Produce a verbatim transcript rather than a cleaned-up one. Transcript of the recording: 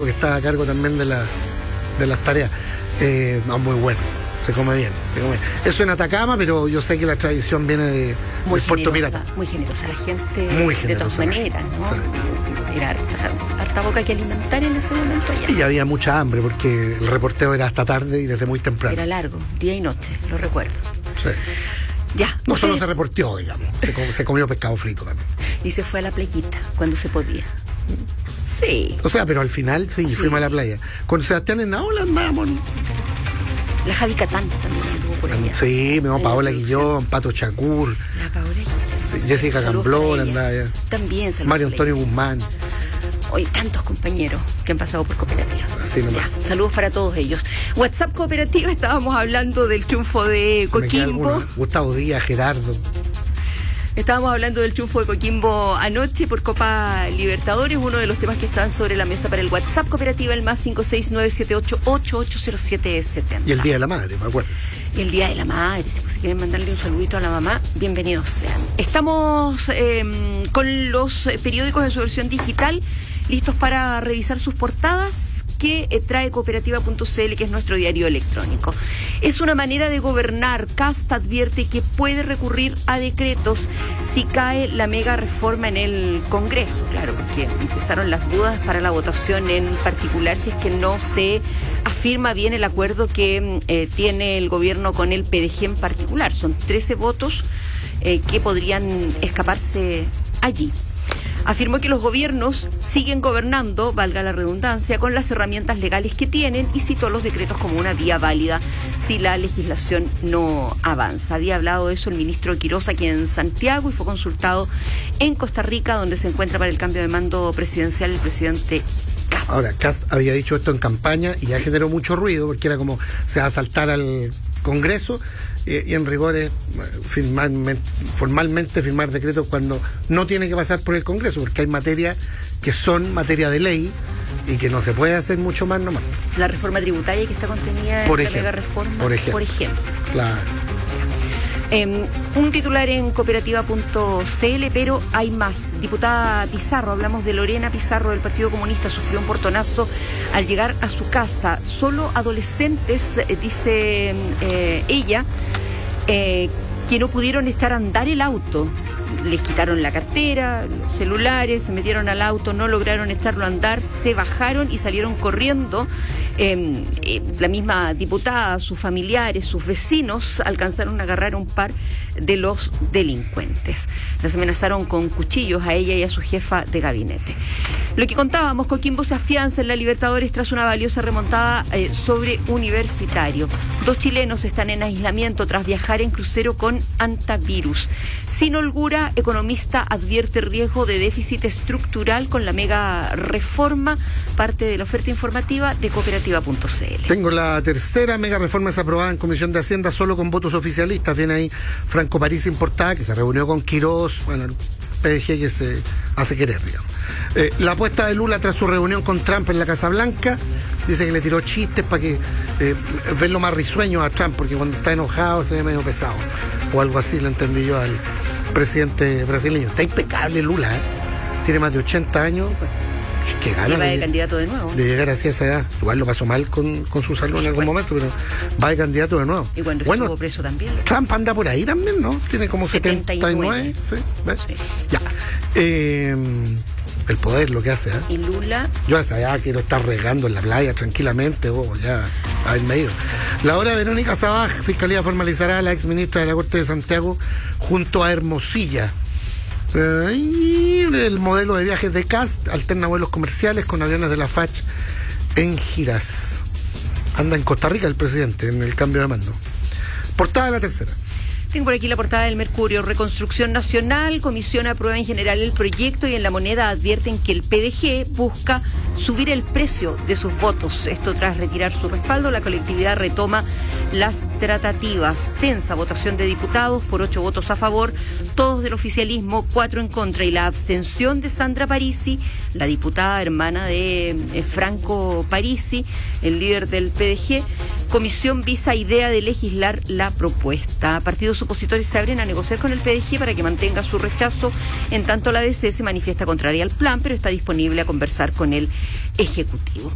porque está a cargo también de, la, de las tareas. Eh, no, muy bueno, se come bien, se come bien. Eso en Atacama, pero yo sé que la tradición viene de, muy del Puerto Pirata. Muy generosa la gente, muy de todas maneras, ¿no? O sea, era harta, harta boca que alimentar en ese momento allá. Y había mucha hambre, porque el reporteo era hasta tarde y desde muy temprano. Era largo, día y noche, lo recuerdo. Sí. Ya. No usted... solo se reporteó, digamos, se, com se comió pescado frito también. Y se fue a la playita cuando se podía. Sí. O sea, pero al final sí, sí. fuimos a la playa. Con Sebastián en Naola andábamos. La Javi Catán también anduvo por allá. Sí, me Paola Guillón, Pato Chacur. La Paola Guillón. Sí, Jessica Camblor andaba allá. También saludos. Mario Antonio Guzmán. Hoy tantos compañeros que han pasado por Cooperativa. Así nomás. Ya, saludos para todos ellos. WhatsApp Cooperativa, estábamos hablando del triunfo de Coquimbo. Gustavo Díaz, Gerardo. Estábamos hablando del triunfo de Coquimbo anoche por Copa Libertadores, uno de los temas que están sobre la mesa para el WhatsApp Cooperativa, el más cinco seis nueve siete ocho ocho ocho cero siete siete cero. Y el Día de la Madre, me acuerdo. Y el Día de la Madre, si, pues, si quieren mandarle un saludito a la mamá, bienvenidos sean. Estamos eh, con los periódicos en su versión digital, listos para revisar sus portadas que eh, trae cooperativa punto c l, que es nuestro diario electrónico. Es una manera de gobernar. Kast advierte que puede recurrir a decretos si cae la mega reforma en el Congreso. Claro, porque empezaron las dudas para la votación, en particular si es que no se afirma bien el acuerdo que eh, tiene el gobierno con el P D G en particular. Son trece votos eh, que podrían escaparse allí. Afirmó que los gobiernos siguen gobernando, valga la redundancia, con las herramientas legales que tienen, y citó los decretos como una vía válida si la legislación no avanza. Había hablado de eso el ministro Quiroz aquí en Santiago y fue consultado en Costa Rica, donde se encuentra para el cambio de mando presidencial el presidente Kast. Ahora, Kast había dicho esto en campaña y ya generó mucho ruido, porque era como se va a saltar al Congreso. Y en rigor es firmalmente, formalmente firmar decretos cuando no tiene que pasar por el Congreso, porque hay materias que son materia de ley y que no se puede hacer mucho más nomás. La reforma tributaria que está contenida en la mega reforma, por ejemplo. Por ejemplo. Claro. Eh, un titular en cooperativa punto c l, pero hay más. Diputada Pizarro, hablamos de Lorena Pizarro del Partido Comunista, sufrió un portonazo al llegar a su casa. Solo adolescentes, eh, dice eh, ella, eh, que no pudieron echar a andar el auto. Les quitaron la cartera, los celulares, se metieron al auto, no lograron echarlo a andar, se bajaron y salieron corriendo. Eh, eh, la misma diputada, sus familiares, sus vecinos alcanzaron a agarrar a un par de los delincuentes. Las amenazaron con cuchillos a ella y a su jefa de gabinete. Lo que contábamos, Coquimbo se afianza en la Libertadores tras una valiosa remontada eh, sobre Universitario. Dos chilenos están en aislamiento tras viajar en crucero con antivirus. Sin holgura, economista advierte riesgo de déficit estructural con la mega reforma, parte de la oferta informativa de cooperativa punto c l. Tengo la tercera mega reforma, es aprobada en Comisión de Hacienda solo con votos oficialistas. Viene ahí Franco París Importada, que se reunió con Quiroz, bueno, el P D G que se hace querer, digamos. Eh, la apuesta de Lula tras su reunión con Trump en la Casa Blanca, dice que le tiró chistes para que eh, verlo más risueño a Trump, porque cuando está enojado se ve medio pesado, o algo así, le entendí yo al presidente brasileño. Está impecable Lula, ¿eh? Tiene más de ochenta años. Qué ganas y va de, de candidato de nuevo. De llegar así a esa edad. Igual lo pasó mal con, con su salud en algún bueno. momento, pero va de candidato de nuevo. Y cuando bueno, estuvo preso también. Trump anda por ahí también, ¿no? Tiene como setenta y nueve. ¿Sí? ¿Ves? Sí. Ya. Eh, el poder lo que hace, ¿eh? Y Lula. Yo a esa edad quiero estar regando en la playa tranquilamente, oh, ya haberme ido. La hora de Verónica Sabaj, Fiscalía formalizará a la exministra de la Corte de Santiago junto a Hermosilla. El modelo de viajes de Kast alterna vuelos comerciales con aviones de la F A C en giras. Anda en Costa Rica el presidente en el cambio de mando. Portada de la tercera. Tengo por aquí la portada del Mercurio. Reconstrucción Nacional, Comisión aprueba en general el proyecto y en La Moneda advierten que el P D G busca subir el precio de sus votos. Esto tras retirar su respaldo, la colectividad retoma las tratativas. Tensa votación de diputados por ocho votos a favor, todos del oficialismo, cuatro en contra, y la abstención de Sandra Parisi, la diputada hermana de eh, Franco Parisi, el líder del P D G. Comisión visa idea de legislar la propuesta. Partidos opositores se abren a negociar con el P D G para que mantenga su rechazo. En tanto, la D C se manifiesta contraria al plan, pero está disponible a conversar con el Ejecutivo.